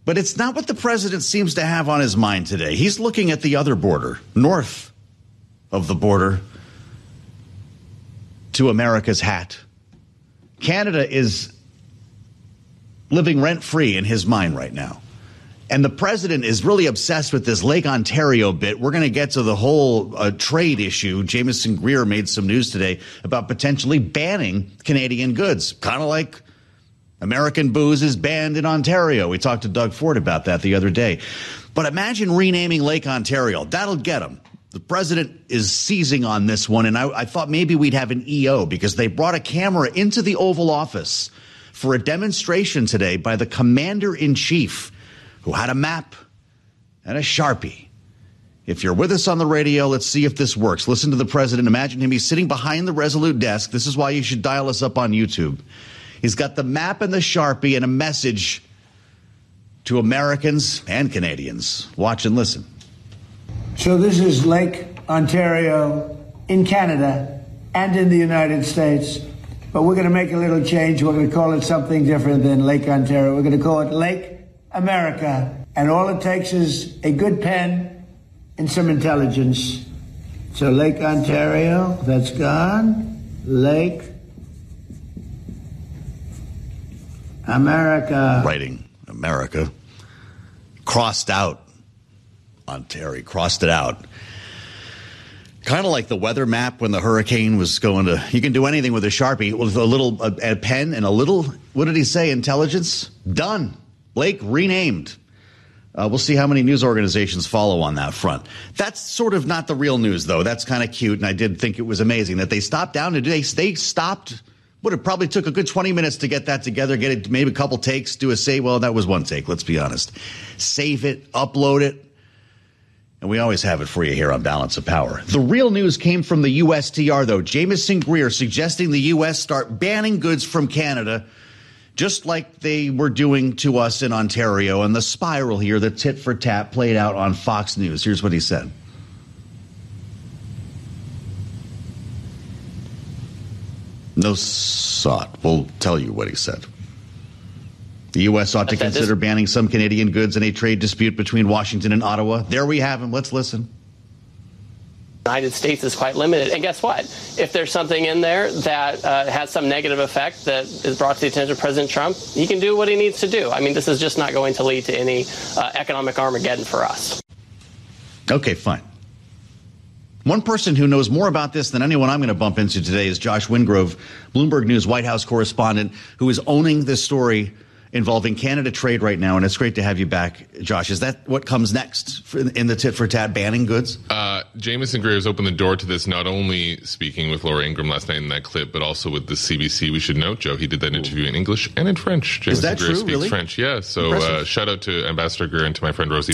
But it's not what the president seems to have on his mind today. He's looking at the other border, north of the border to America's hat. Canada is living rent-free in his mind right now. And the president is really obsessed with this Lake Ontario bit. We're going to get to the whole trade issue. Jamieson Greer made some news today about potentially banning Canadian goods, kind of like American booze is banned in Ontario. We talked to Doug Ford about that the other day. But imagine renaming Lake Ontario. That'll get him. The president is seizing on this one, and I thought maybe we'd have an EO because they brought a camera into the Oval Office for a demonstration today by the commander-in-chief, who had a map and a Sharpie. If you're with us on the radio, let's see if this works. Listen to the president. Imagine him. He's sitting behind the Resolute desk. This is why you should dial us up on YouTube. He's got the map and the Sharpie and a message to Americans and Canadians. Watch and listen. So this is Lake Ontario in Canada and in the United States. But we're going to make a little change. We're going to call it something different than Lake Ontario. We're going to call it Lake America. And all it takes is a good pen and some intelligence. So Lake Ontario, that's gone. Lake America. Writing America. Crossed out Ontario. Crossed it out. Kind of like the weather map when the hurricane was going to, you can do anything with a Sharpie, with a little a pen and a little, what did he say, intelligence? Done. Lake renamed. We'll see how many news organizations follow on that front. That's sort of not the real news, though. That's kind of cute, and I did think it was amazing that they stopped down today. They stopped, it probably took a good 20 minutes to get that together, get it, maybe a couple takes, do a save. Well, that was one take, let's be honest. Save it, upload it. And we always have it for you here on Balance of Power. The real news came from the USTR, though. Jamieson Greer suggesting the U.S. start banning goods from Canada, just like they were doing to us in Ontario. And the spiral here, the tit for tat, played out on Fox News. Here's what he said. No sought. We'll tell you what he said. The U.S. ought to consider banning some Canadian goods in a trade dispute between Washington and Ottawa. There we have him. Let's listen. The United States is quite limited. And guess what? If there's something in there that has some negative effect that is brought to the attention of President Trump, he can do what he needs to do. I mean, this is just not going to lead to any economic Armageddon for us. Okay, fine. One person who knows more about this than anyone I'm going to bump into today is Josh Wingrove, Bloomberg News White House correspondent, who is owning this story involving Canada trade right now, and it's great to have you back, Josh. Is that what comes next in the tit-for-tat banning goods? Jamieson Greer has opened the door to this, not only speaking with Laura Ingraham last night in that clip, but also with the CBC. We should note, Joe, he did that interview in English and in French. Jamieson Is that Greer true, speaks really? French, yeah. So shout out to Ambassador Greer and to my friend Rosie